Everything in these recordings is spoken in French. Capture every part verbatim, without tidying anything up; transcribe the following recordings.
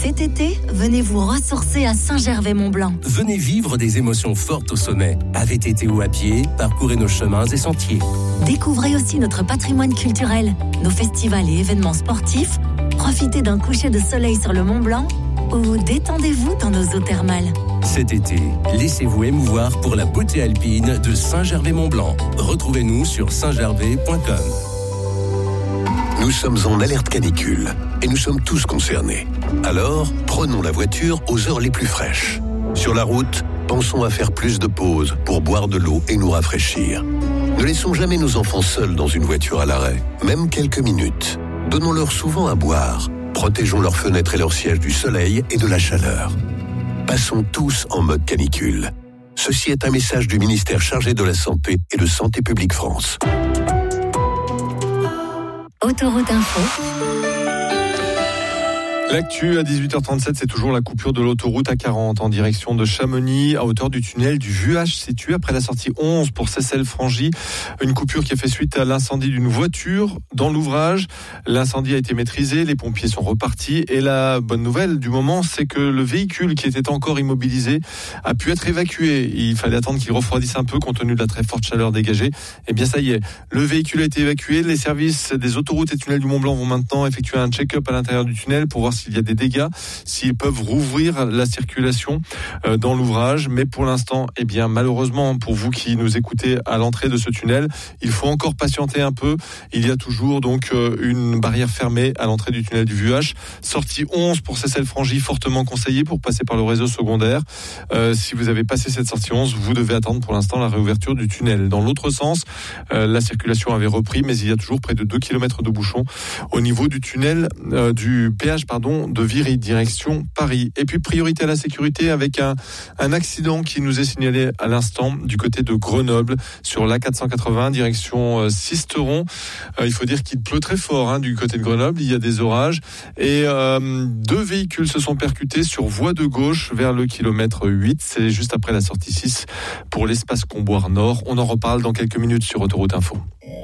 Cet été, venez vous ressourcer à Saint-Gervais-Mont-Blanc. Venez vivre des émotions fortes au sommet. À V T T ou à pied, parcourez nos chemins et sentiers. Découvrez aussi notre patrimoine culturel, nos festivals et événements sportifs. Profitez d'un coucher de soleil sur le Mont-Blanc ou détendez-vous dans nos eaux thermales. Cet été, laissez-vous émouvoir pour la beauté alpine de Saint-Gervais-Mont-Blanc. Retrouvez-nous sur saint gervais point com. Nous sommes en alerte canicule et nous sommes tous concernés. Alors, prenons la voiture aux heures les plus fraîches. Sur la route, pensons à faire plus de pauses pour boire de l'eau et nous rafraîchir. Ne laissons jamais nos enfants seuls dans une voiture à l'arrêt, même quelques minutes. Donnons-leur souvent à boire. Protégeons leurs fenêtres et leurs sièges du soleil et de la chaleur. Passons tous en mode canicule. Ceci est un message du ministère chargé de la Santé et de Santé publique France. Autoroute Info. L'actu à dix-huit heures trente-sept, c'est toujours la coupure de l'autoroute A quarante en direction de Chamonix, à hauteur du tunnel du Vuache, situé après la sortie onze pour Seyssel-Frangy. Une coupure qui a fait suite à l'incendie d'une voiture dans l'ouvrage. L'incendie a été maîtrisé, les pompiers sont repartis. Et la bonne nouvelle du moment, c'est que le véhicule qui était encore immobilisé a pu être évacué. Il fallait attendre qu'il refroidisse un peu compte tenu de la très forte chaleur dégagée. Et bien ça y est, le véhicule a été évacué. Les services des autoroutes et tunnels du Mont-Blanc vont maintenant effectuer un check-up à l'intérieur du tunnel pour voir s'il y a des dégâts, s'ils peuvent rouvrir la circulation euh, dans l'ouvrage. Mais pour l'instant, eh bien, malheureusement, pour vous qui nous écoutez à l'entrée de ce tunnel, il faut encore patienter un peu. Il y a toujours donc euh, une barrière fermée à l'entrée du tunnel du Vuache. Sortie onze pour Seyssel-Frangy, fortement conseillé pour passer par le réseau secondaire. Euh, si vous avez passé cette sortie onze, vous devez attendre pour l'instant la réouverture du tunnel. Dans l'autre sens, euh, la circulation avait repris, mais il y a toujours près de deux kilomètres de bouchons au niveau du tunnel, euh, du péage, pardon, de Viry, direction Paris. Et puis priorité à la sécurité avec un, un accident qui nous est signalé à l'instant du côté de Grenoble sur l'A quatre cent quatre-vingts, direction euh, Sisteron. Euh, il faut dire qu'il pleut très fort hein, du côté de Grenoble, il y a des orages et euh, deux véhicules se sont percutés sur voie de gauche vers le kilomètre huit. C'est juste après la sortie six pour l'espace Comboire Nord. On en reparle dans quelques minutes sur Autoroute Info.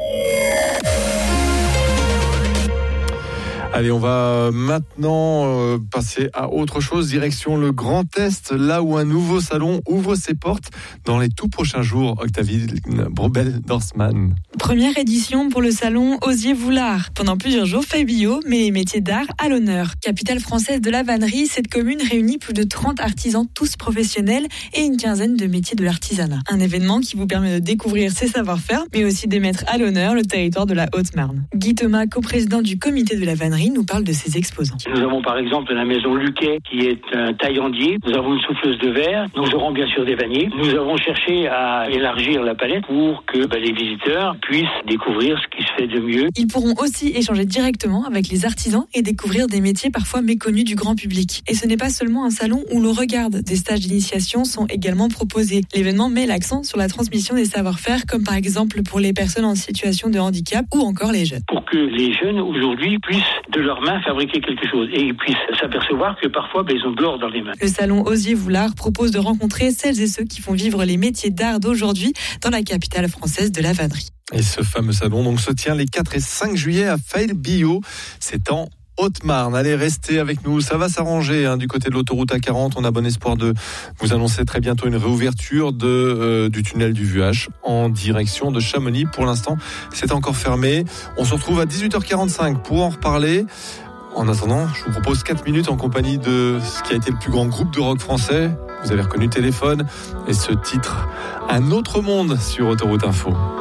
Allez, on va maintenant euh, passer à autre chose, direction le Grand Est, là où un nouveau salon ouvre ses portes dans les tout prochains jours. Octavie Brobel-Dorsman. Première édition pour le salon Osier-Voulard. Pendant plusieurs jours, Fabio met les métiers d'art à l'honneur. Capitale française de la vannerie, cette commune réunit plus de trente artisans, tous professionnels, et une quinzaine de métiers de l'artisanat. Un événement qui vous permet de découvrir ses savoir-faire, mais aussi de mettre à l'honneur le territoire de la Haute-Marne. Guy Thomas, coprésident du comité de la vannerie, nous parle de ses exposants. Nous avons par exemple la maison Luquet qui est un taillandier. Nous avons une souffleuse de verre. Nous aurons bien sûr des vanniers. Nous avons cherché à élargir la palette pour que bah, les visiteurs puissent découvrir ce qui se fait de mieux. Ils pourront aussi échanger directement avec les artisans et découvrir des métiers parfois méconnus du grand public. Et ce n'est pas seulement un salon où l'on regarde. Des stages d'initiation sont également proposés. L'événement met l'accent sur la transmission des savoir-faire, comme par exemple pour les personnes en situation de handicap ou encore les jeunes. Pour que les jeunes aujourd'hui puissent de leurs mains fabriquer quelque chose et ils puissent s'apercevoir que parfois ben, ils ont de l'or dans les mains. Le salon Osier-Voulard propose de rencontrer celles et ceux qui font vivre les métiers d'art d'aujourd'hui dans la capitale française de la vannerie. Et ce fameux salon donc se tient les quatre et cinq juillet à Fail-Billot. C'est en Haute-Marne. Allez, restez avec nous. Ça va s'arranger hein, du côté de l'autoroute A quarante. On a bon espoir de vous annoncer très bientôt une réouverture de, euh, du tunnel du Vuache en direction de Chamonix. Pour l'instant, c'est encore fermé. On se retrouve à dix-huit heures quarante-cinq pour en reparler. En attendant, je vous propose quatre minutes en compagnie de ce qui a été le plus grand groupe de rock français. Vous avez reconnu Téléphone et ce titre, Un autre monde sur Autoroute Info.